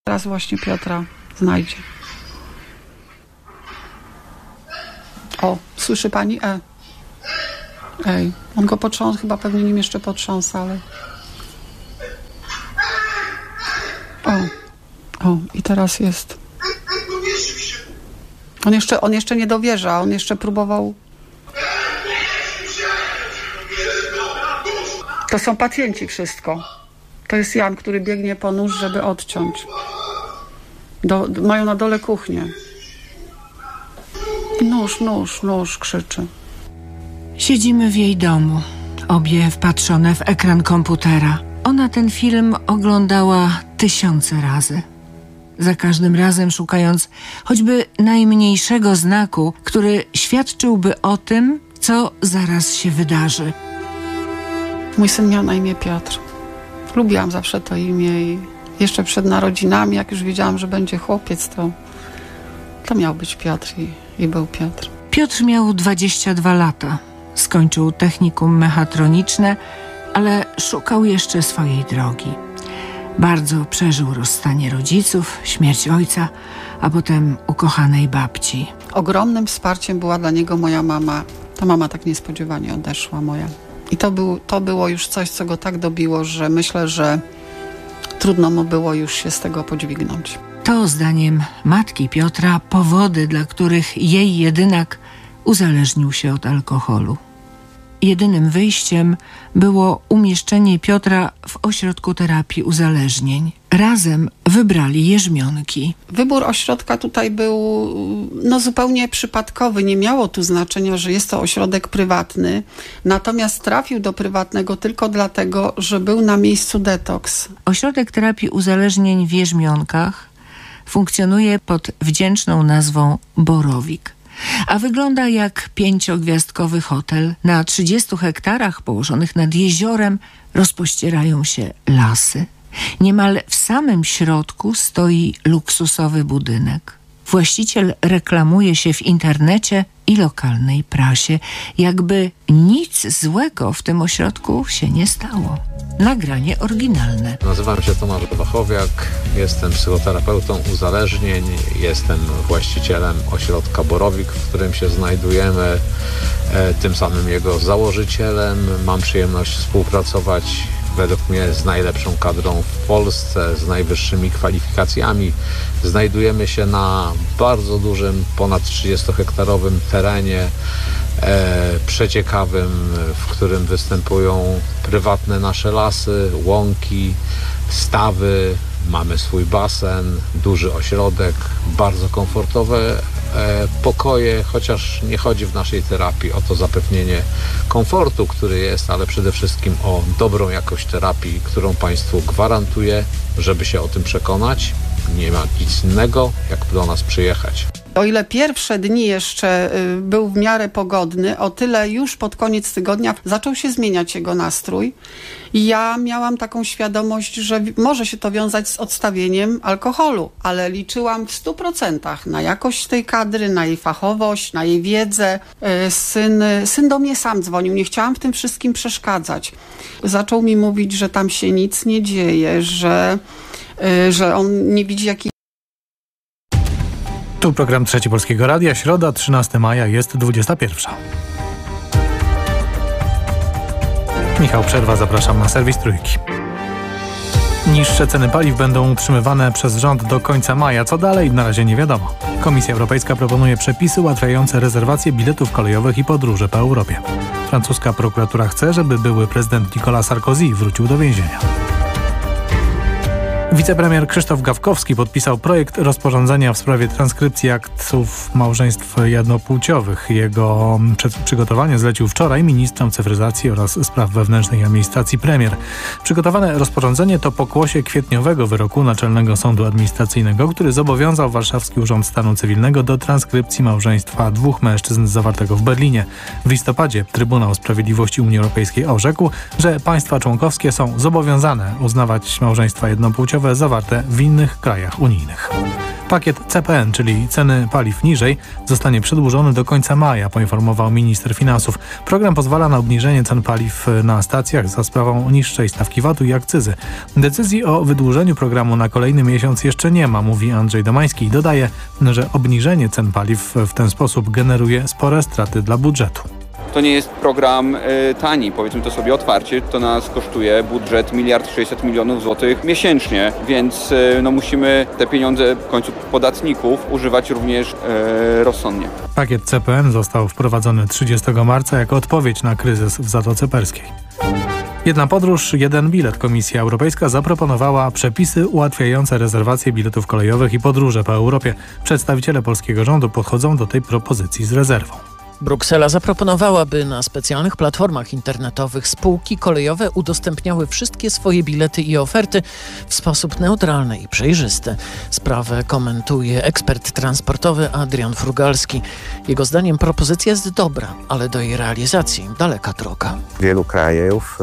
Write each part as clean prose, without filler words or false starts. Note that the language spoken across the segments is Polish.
Teraz właśnie Piotra znajdzie. O, słyszy pani? Ej, on go potrząsa, chyba pewnie nim jeszcze potrząsa, ale... O, i teraz jest. On jeszcze nie dowierza, on jeszcze próbował... To są pacjenci wszystko. To jest Jan, który biegnie po nóż, żeby odciąć. Mają na dole kuchnię. Nóż, krzyczy. Siedzimy w jej domu, obie wpatrzone w ekran komputera. Ona ten film oglądała 1000 razy. Za każdym razem szukając choćby najmniejszego znaku, który świadczyłby o tym, co zaraz się wydarzy. Mój syn miał na imię Piotr. Lubiłam zawsze to imię i jeszcze przed narodzinami, jak już wiedziałam, że będzie chłopiec, to miał być Piotr i był Piotr. Piotr miał 22 lata. Skończył technikum mechatroniczne, ale szukał jeszcze swojej drogi. Bardzo przeżył rozstanie rodziców, śmierć ojca, a potem ukochanej babci. Ogromnym wsparciem była dla niego moja mama. Ta mama tak niespodziewanie odeszła moja. I to było już coś, co go tak dobiło, że myślę, że trudno mu było już się z tego podźwignąć. To zdaniem matki Piotra powody, dla których jej jedynak uzależnił się od alkoholu. Jedynym wyjściem było umieszczenie Piotra w ośrodku terapii uzależnień. Razem wybrali Jerzmionki. Wybór ośrodka tutaj był zupełnie przypadkowy. Nie miało tu znaczenia, że jest to ośrodek prywatny. Natomiast trafił do prywatnego tylko dlatego, że był na miejscu detoks. Ośrodek terapii uzależnień w Jerzmionkach funkcjonuje pod wdzięczną nazwą Borowik. A wygląda jak 5-gwiazdkowy hotel. Na 30 hektarach położonych nad jeziorem rozpościerają się lasy. Niemal w samym środku stoi luksusowy budynek. Właściciel reklamuje się w internecie i lokalnej prasie, jakby nic złego w tym ośrodku się nie stało. Nagranie oryginalne. Nazywam się Tomasz Wachowiak, jestem psychoterapeutą uzależnień, jestem właścicielem ośrodka Borowik, w którym się znajdujemy, tym samym jego założycielem. Mam przyjemność współpracować według mnie z najlepszą kadrą w Polsce, z najwyższymi kwalifikacjami. Znajdujemy się na bardzo dużym, ponad 30-hektarowym terenie, przeciekawym, w którym występują prywatne nasze lasy, łąki, stawy. Mamy swój basen, duży ośrodek, bardzo komfortowe pokoje, chociaż nie chodzi w naszej terapii o to zapewnienie komfortu, który jest, ale przede wszystkim o dobrą jakość terapii, którą Państwu gwarantuję. Żeby się o tym przekonać, nie ma nic innego, jak do nas przyjechać. O ile pierwsze dni jeszcze był w miarę pogodny, o tyle już pod koniec tygodnia zaczął się zmieniać jego nastrój. I ja miałam taką świadomość, że może się to wiązać z odstawieniem alkoholu, ale liczyłam w 100% na jakość tej kadry, na jej fachowość, na jej wiedzę. Syn do mnie sam dzwonił, nie chciałam w tym wszystkim przeszkadzać. Zaczął mi mówić, że tam się nic nie dzieje, że on nie widzi jakiej... Tu program Trzeci Polskiego Radia, środa, 13 maja, jest 21. Michał Przerwa, zapraszam na serwis Trójki. Niższe ceny paliw będą utrzymywane przez rząd do końca maja. Co dalej? Na razie nie wiadomo. Komisja Europejska proponuje przepisy ułatwiające rezerwację biletów kolejowych i podróże po Europie. Francuska prokuratura chce, żeby były prezydent Nicolas Sarkozy wrócił do więzienia. Wicepremier Krzysztof Gawkowski podpisał projekt rozporządzenia w sprawie transkrypcji aktów małżeństw jednopłciowych. Jego przygotowanie zlecił wczoraj ministrom cyfryzacji oraz spraw wewnętrznych i administracji premier. Przygotowane rozporządzenie to pokłosie kwietniowego wyroku Naczelnego Sądu Administracyjnego, który zobowiązał Warszawski Urząd Stanu Cywilnego do transkrypcji małżeństwa dwóch mężczyzn zawartego w Berlinie. W listopadzie Trybunał Sprawiedliwości Unii Europejskiej orzekł, że państwa członkowskie są zobowiązane uznawać małżeństwa jednopłciowe zawarte w innych krajach unijnych. Pakiet CPN, czyli ceny paliw niżej, zostanie przedłużony do końca maja, poinformował minister finansów. Program pozwala na obniżenie cen paliw na stacjach za sprawą niższej stawki VAT-u i akcyzy. Decyzji o wydłużeniu programu na kolejny miesiąc jeszcze nie ma, mówi Andrzej Domański i dodaje, że obniżenie cen paliw w ten sposób generuje spore straty dla budżetu. To nie jest program tani, powiedzmy to sobie otwarcie, to nas kosztuje budżet 1,6 mld złotych miesięcznie, więc musimy te pieniądze w końcu podatników używać również rozsądnie. Pakiet CPN został wprowadzony 30 marca jako odpowiedź na kryzys w Zatoce Perskiej. Jedna podróż, jeden bilet. Komisja Europejska zaproponowała przepisy ułatwiające rezerwację biletów kolejowych i podróże po Europie. Przedstawiciele polskiego rządu podchodzą do tej propozycji z rezerwą. Bruksela zaproponowała, by na specjalnych platformach internetowych spółki kolejowe udostępniały wszystkie swoje bilety i oferty w sposób neutralny i przejrzysty. Sprawę komentuje ekspert transportowy Adrian Frugalski. Jego zdaniem propozycja jest dobra, ale do jej realizacji daleka droga. Wielu krajów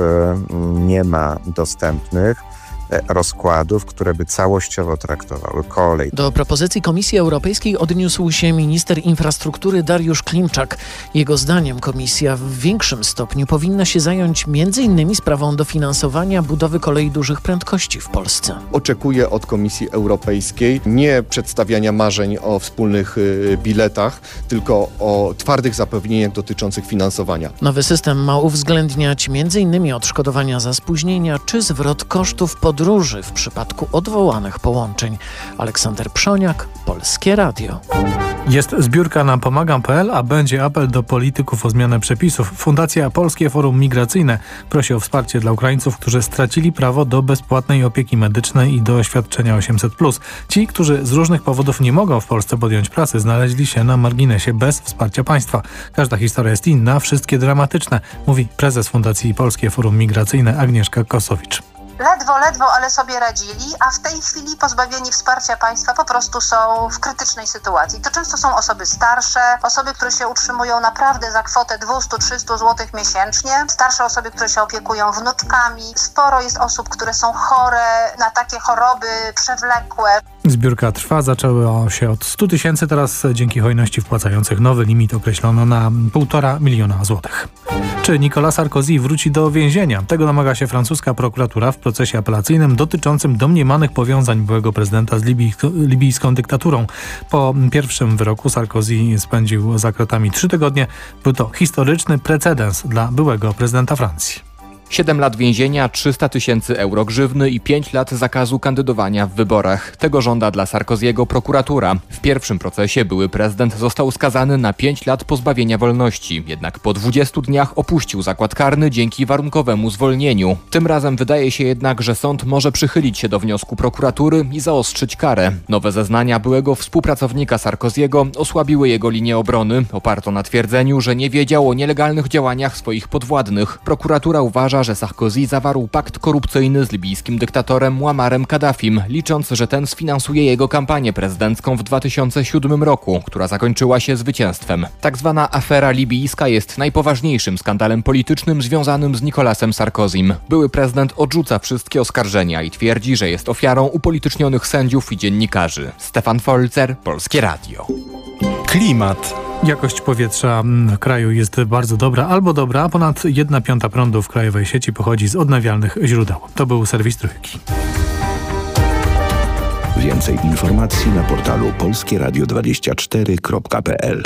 nie ma dostępnych rozkładów, które by całościowo traktowały kolej. Do propozycji Komisji Europejskiej odniósł się minister infrastruktury Dariusz Klimczak. Jego zdaniem komisja w większym stopniu powinna się zająć m.in. sprawą dofinansowania budowy kolei dużych prędkości w Polsce. Oczekuję od Komisji Europejskiej nie przedstawiania marzeń o wspólnych biletach, tylko o twardych zapewnieniach dotyczących finansowania. Nowy system ma uwzględniać m.in. odszkodowania za spóźnienia czy zwrot kosztów podróży w przypadku odwołanych połączeń. Aleksander Przoniak, Polskie Radio. Jest zbiórka na pomagam.pl, a będzie apel do polityków o zmianę przepisów. Fundacja Polskie Forum Migracyjne prosi o wsparcie dla Ukraińców, którzy stracili prawo do bezpłatnej opieki medycznej i do świadczenia 800+. Ci, którzy z różnych powodów nie mogą w Polsce podjąć pracy, znaleźli się na marginesie bez wsparcia państwa. Każda historia jest inna, wszystkie dramatyczne, mówi prezes Fundacji Polskie Forum Migracyjne Agnieszka Kosowicz. Ledwo, ale sobie radzili, a w tej chwili pozbawieni wsparcia państwa po prostu są w krytycznej sytuacji. To często są osoby starsze, osoby, które się utrzymują naprawdę za kwotę 200-300 zł miesięcznie, starsze osoby, które się opiekują wnuczkami. Sporo jest osób, które są chore na takie choroby przewlekłe. Zbiórka trwa, zaczęła się od 100 000, teraz dzięki hojności wpłacających nowy limit określono na 1,5 miliona złotych. Czy Nicolas Sarkozy wróci do więzienia? Tego domaga się francuska prokuratura w procesie apelacyjnym dotyczącym domniemanych powiązań byłego prezydenta z libijską dyktaturą. Po pierwszym wyroku Sarkozy spędził za kratami 3 tygodnie. Był to historyczny precedens dla byłego prezydenta Francji. 7 lat więzienia, 300 000 euro grzywny i 5 lat zakazu kandydowania w wyborach. Tego żąda dla Sarkozy'ego prokuratura. W pierwszym procesie były prezydent został skazany na 5 lat pozbawienia wolności. Jednak po 20 dniach opuścił zakład karny dzięki warunkowemu zwolnieniu. Tym razem wydaje się jednak, że sąd może przychylić się do wniosku prokuratury i zaostrzyć karę. Nowe zeznania byłego współpracownika Sarkozy'ego osłabiły jego linię obrony. Oparto na twierdzeniu, że nie wiedział o nielegalnych działaniach swoich podwładnych. Prokuratura uważa, że Sarkozy zawarł pakt korupcyjny z libijskim dyktatorem Muammarem Kaddafim, licząc, że ten sfinansuje jego kampanię prezydencką w 2007 roku, która zakończyła się zwycięstwem. Tak zwana afera libijska jest najpoważniejszym skandalem politycznym związanym z Nicolasem Sarkozym. Były prezydent odrzuca wszystkie oskarżenia i twierdzi, że jest ofiarą upolitycznionych sędziów i dziennikarzy. Stefan Folzer, Polskie Radio. Klimat. Jakość powietrza w kraju jest bardzo dobra albo dobra, a ponad 1/5 prądu w krajowej sieci pochodzi z odnawialnych źródeł. To był serwis Trójki. Więcej informacji na portalu polskieradio24.pl.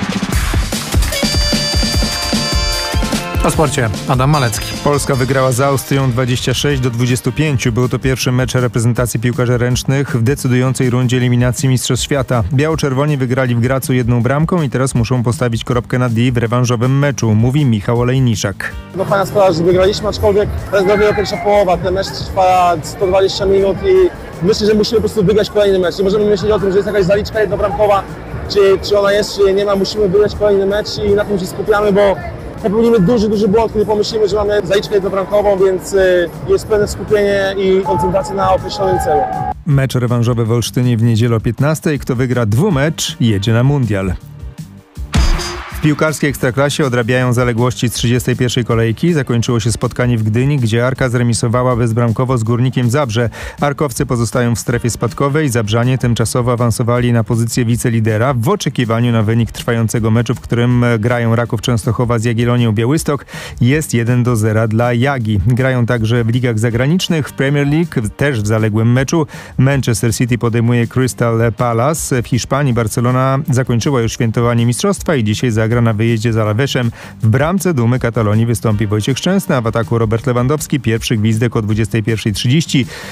O sporcie Adam Malecki. Polska wygrała z Austrią 26-25. Był to pierwszy mecz reprezentacji piłkarzy ręcznych w decydującej rundzie eliminacji Mistrzostw Świata. Biało-czerwoni wygrali w Gracu 1 bramką i teraz muszą postawić kropkę nad i w rewanżowym meczu, mówi Michał Olejniczak. No fajna sprawa, że wygraliśmy, aczkolwiek to jest dopiero pierwsza połowa. Ten mecz trwa 120 minut i myślę, że musimy po prostu wygrać kolejny mecz. Nie możemy myśleć o tym, że jest jakaś zaliczka jednobramkowa, czy ona jest, czy nie ma. Musimy wygrać kolejny mecz i na tym się skupiamy, bo popełnimy duży błąd, kiedy pomyślimy, że mamy zaliczkę jednobramkową, więc jest pełne skupienie i koncentracja na określonym celu. Mecz rewanżowy w Olsztynie w niedzielę o 15:00. Kto wygra dwumecz, jedzie na mundial. W piłkarskiej Ekstraklasie odrabiają zaległości z 31. kolejki. Zakończyło się spotkanie w Gdyni, gdzie Arka zremisowała bezbramkowo z Górnikiem Zabrze. Arkowcy pozostają w strefie spadkowej. Zabrzanie tymczasowo awansowali na pozycję wicelidera w oczekiwaniu na wynik trwającego meczu, w którym grają Raków Częstochowa z Jagiellonią Białystok. Jest 1-0 dla Jagi. Grają także w ligach zagranicznych. W Premier League też w zaległym meczu Manchester City podejmuje Crystal Palace. W Hiszpanii Barcelona zakończyła już świętowanie mistrzostwa i dzisiaj zagra na wyjeździe z Alavesem. W bramce Dumy Katalonii wystąpi Wojciech Szczęsny, a w ataku Robert Lewandowski. Pierwszy gwizdek o 21:30.